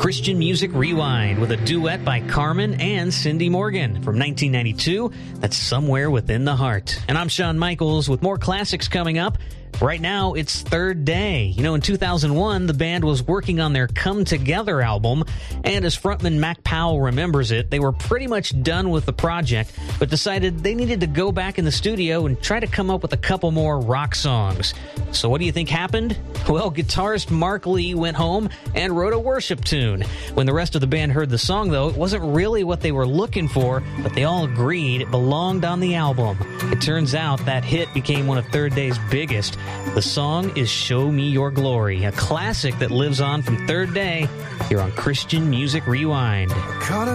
Christian Music Rewind with a duet by Carmen and Cindy Morgan from 1992. That's Somewhere Within the Heart. And I'm Shawn Michaels with more classics coming up. Right now, it's Third Day. You know, in 2001, the band was working on their Come Together album, and as frontman Mac Powell remembers it, they were pretty much done with the project, but decided they needed to go back in the studio and try to come up with a couple more rock songs. So what do you think happened? Well, guitarist Mark Lee went home and wrote a worship tune. When the rest of the band heard the song, though, it wasn't really what they were looking for, but they all agreed it belonged on the album. It turns out that hit became one of Third Day's biggest. The song is Show Me Your Glory, a classic that lives on from Third Day here on Christian Music Rewind.